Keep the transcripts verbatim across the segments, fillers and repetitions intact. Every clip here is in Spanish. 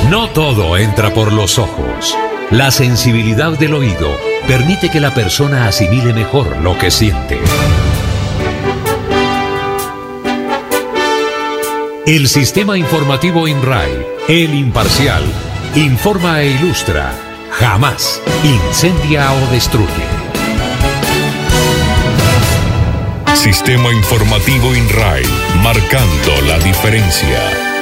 No todo entra por los ojos. La sensibilidad del oído permite que la persona asimile mejor lo que siente. El sistema informativo INRAE, el imparcial, informa e ilustra, jamás incendia o destruye. Sistema informativo INRAE, marcando la diferencia.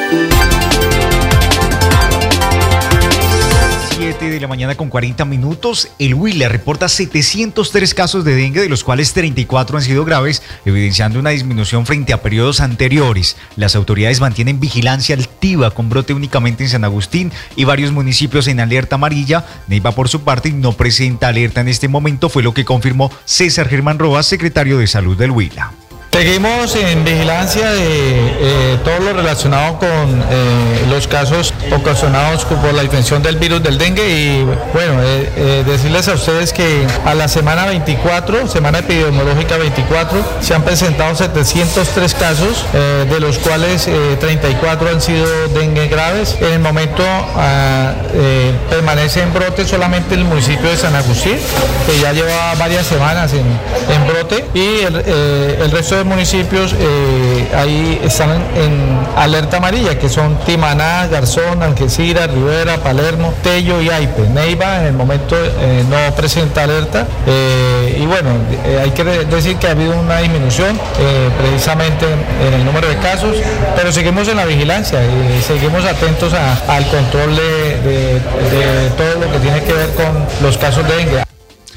siete de la mañana con cuarenta minutos, el Huila reporta setecientos tres casos de dengue, de los cuales treinta y cuatro han sido graves, evidenciando una disminución frente a periodos anteriores. Las autoridades mantienen vigilancia activa con brote únicamente en San Agustín y varios municipios en alerta amarilla. Neiva, por su parte, no presenta alerta en este momento, fue lo que confirmó César Germán Rojas, secretario de Salud del Huila. Seguimos en vigilancia de eh, todo lo relacionado con eh, los casos ocasionados por la infección del virus del dengue y bueno, eh, eh, decirles a ustedes que a la semana veinticuatro, semana epidemiológica veinticuatro, se han presentado setecientos tres casos, eh, de los cuales eh, treinta y cuatro han sido dengue graves. En el momento ah, eh, permanece en brote solamente el municipio de San Agustín, que ya lleva varias semanas en, en brote, y el, eh, el resto de municipios eh, ahí están en, en alerta amarilla, que son Timaná, Garzón, Algeciras, Rivera, Palermo, Tello y Aipe. Neiva en el momento eh, no presenta alerta eh, y bueno, eh, hay que decir que ha habido una disminución eh, precisamente en, en el número de casos, pero seguimos en la vigilancia y seguimos atentos a, al control de, de, de todo lo que tiene que ver con los casos de dengue.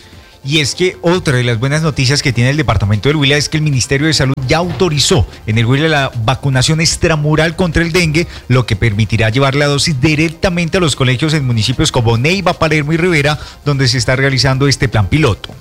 Y es que otra de las buenas noticias que tiene el departamento del Huila es que el Ministerio de Salud ya autorizó en el Huila la vacunación extramural contra el dengue, lo que permitirá llevar la dosis directamente a los colegios en municipios como Neiva, Palermo y Rivera, donde se está realizando este plan piloto.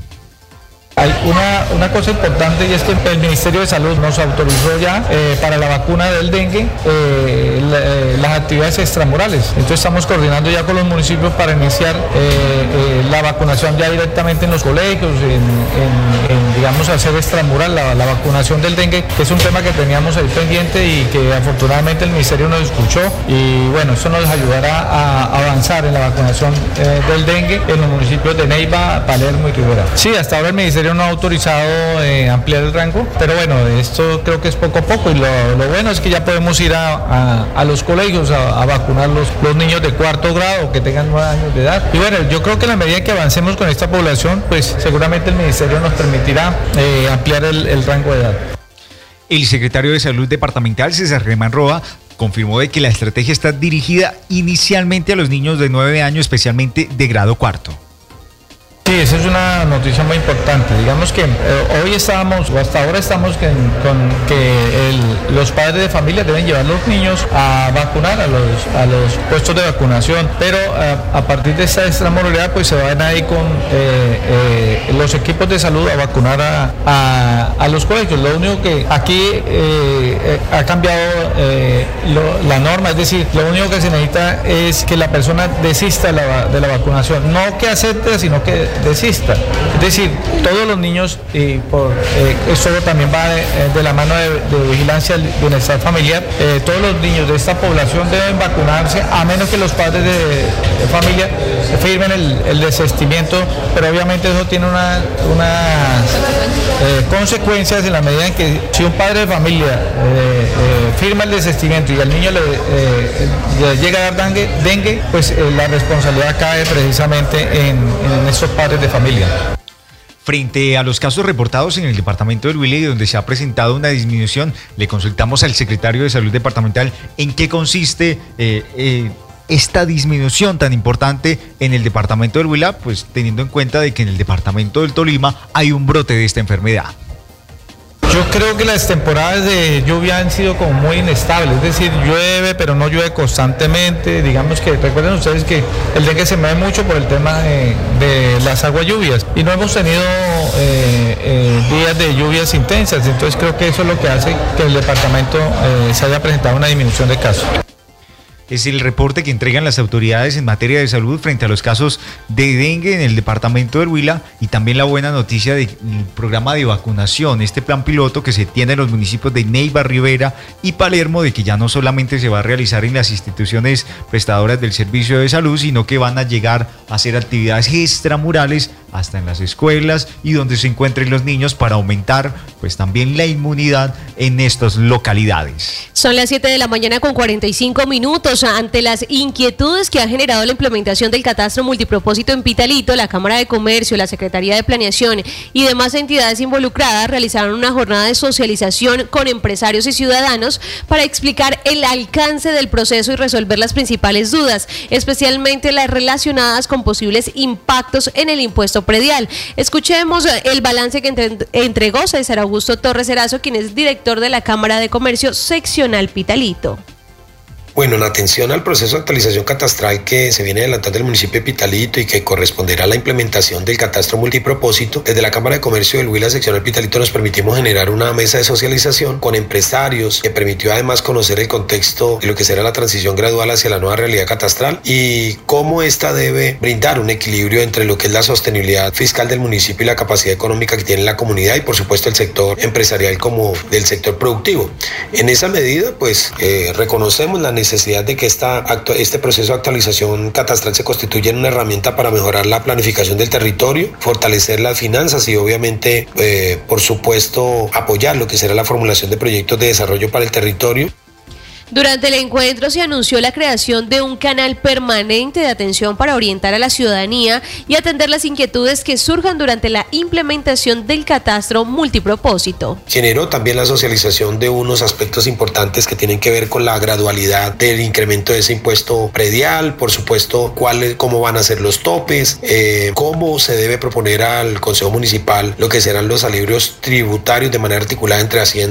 Hay una, una cosa importante, y es que el Ministerio de Salud nos autorizó ya eh, para la vacuna del dengue eh, la, eh, las actividades extramurales. Entonces estamos coordinando ya con los municipios para iniciar eh, eh, la vacunación ya directamente en los colegios, en, en, en digamos hacer extramural la, la vacunación del dengue, que es un tema que teníamos ahí pendiente y que afortunadamente el Ministerio nos escuchó, y bueno, eso nos ayudará a avanzar en la vacunación eh, del dengue en los municipios de Neiva, Palermo y Rivera. Sí, hasta ahora el Ministerio no ha autorizado eh, ampliar el rango, pero bueno, esto creo que es poco a poco, y lo, lo bueno es que ya podemos ir a, a, a los colegios a, a vacunar los, los niños de cuarto grado que tengan nueve años de edad. Y bueno, yo creo que en la medida que avancemos con esta población, pues seguramente el Ministerio nos permitirá eh, ampliar el, el rango de edad. El secretario de Salud departamental, César Germán Roa, confirmó de que la estrategia está dirigida inicialmente a los niños de nueve años, especialmente de grado cuarto. Sí, esa es una noticia muy importante. Digamos que eh, hoy estábamos, o hasta ahora estamos que, con que el, los padres de familia deben llevar a los niños a vacunar a los, a los puestos de vacunación, pero a, a partir de esta extramoralidad pues se van ahí con eh, eh, los equipos de salud a vacunar a, a, a los colegios. Lo único que aquí eh, eh, ha cambiado eh, lo, la norma, es decir, lo único que se necesita es que la persona desista de la, de la vacunación, no que acepte, sino que desista. Es decir, todos los niños, y por eh, esto también va de, de la mano de, de vigilancia del bienestar familiar, eh, todos los niños de esta población deben vacunarse, a menos que los padres de, de familia firmen el, el desistimiento, pero obviamente eso tiene una, unas eh, consecuencias en la medida en que si un padre de familia eh, eh, firma el desistimiento y al niño le, eh, le llega a dar dengue, dengue pues eh, la responsabilidad cae precisamente en, en estos padres de familia. Frente a los casos reportados en el departamento del Huila y donde se ha presentado una disminución, le consultamos al secretario de Salud departamental en qué consiste eh, eh, esta disminución tan importante en el departamento del Huila, pues teniendo en cuenta de que en el departamento del Tolima hay un brote de esta enfermedad. Yo creo que las temporadas de lluvia han sido como muy inestables, es decir, llueve pero no llueve constantemente. Digamos que recuerden ustedes que el dengue se mueve mucho por el tema de, de las aguas lluvias y no hemos tenido eh, eh, días de lluvias intensas, entonces creo que eso es lo que hace que el departamento eh, se haya presentado una disminución de casos. es el reporte que entregan las autoridades en materia de salud frente a los casos de dengue en el departamento del Huila, y también la buena noticia del programa de vacunación, este plan piloto que se tiene en los municipios de Neiva, Rivera y Palermo, de que ya no solamente se va a realizar en las instituciones prestadoras del servicio de salud, sino que van a llegar a hacer actividades extramurales hasta en las escuelas y donde se encuentren los niños, para aumentar pues también la inmunidad en estas localidades. Son las siete de la mañana con cuarenta y cinco minutos. Ante las inquietudes que ha generado la implementación del catastro multipropósito en Pitalito, la Cámara de Comercio, la Secretaría de Planeación y demás entidades involucradas realizaron una jornada de socialización con empresarios y ciudadanos para explicar el alcance del proceso y resolver las principales dudas, especialmente las relacionadas con posibles impactos en el impuesto predial. Escuchemos el balance que entre, entregó César Augusto Torres Erazo, quien es director de la Cámara de Comercio Seccional Pitalito. Bueno, en atención al proceso de actualización catastral que se viene adelantando el municipio de Pitalito y que corresponderá a la implementación del catastro multipropósito, desde la Cámara de Comercio del Huila Seccional Pitalito nos permitimos generar una mesa de socialización con empresarios que permitió además conocer el contexto de lo que será la transición gradual hacia la nueva realidad catastral y cómo esta debe brindar un equilibrio entre lo que es la sostenibilidad fiscal del municipio y la capacidad económica que tiene la comunidad y por supuesto el sector empresarial como del sector productivo. En esa medida, pues eh, reconocemos la necesidad necesidad de que esta, este proceso de actualización catastral se constituya en una herramienta para mejorar la planificación del territorio, fortalecer las finanzas y obviamente, eh, por supuesto, apoyar lo que será la formulación de proyectos de desarrollo para el territorio. Durante el encuentro se anunció la creación de un canal permanente de atención para orientar a la ciudadanía y atender las inquietudes que surjan durante la implementación del catastro multipropósito. Generó también la socialización de unos aspectos importantes que tienen que ver con la gradualidad del incremento de ese impuesto predial, por supuesto, cuál, cómo van a ser los topes, eh, cómo se debe proponer al Consejo Municipal lo que serán los alivios tributarios de manera articulada entre Hacienda